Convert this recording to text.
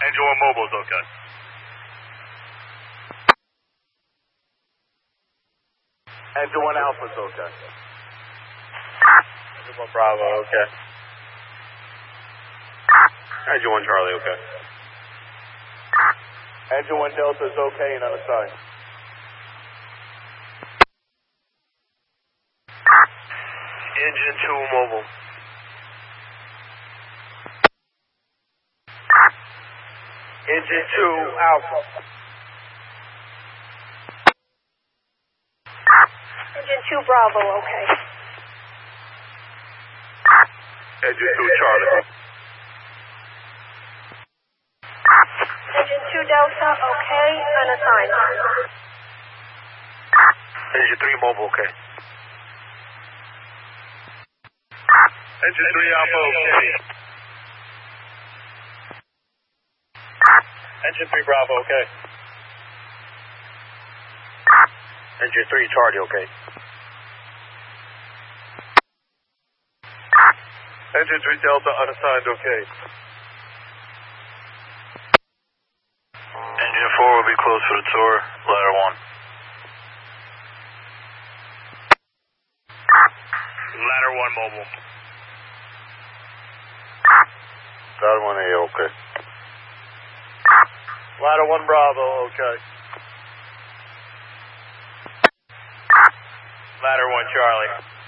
Engine 1 mobile is okay. Engine 1 Alpha is okay. Engine 1 Bravo, okay. Engine 1 Charlie, okay. Engine 1 Delta is okay and unassigned. Engine 2 mobile. Engine 2 Alpha. Engine 2 Bravo, okay. Engine 2 Charlie. Engine 2 Delta, okay, unassigned. Engine 3 mobile, okay. Engine 3 Alpha, okay. Engine 3 Bravo, okay. Engine 3 Charlie, okay. Engine 3 Delta unassigned, okay. Engine 4 will be closed for the tour, ladder 1. Ladder 1 mobile. Ladder 1A, okay. Ladder 1 Bravo, okay. Ladder 1 Charlie.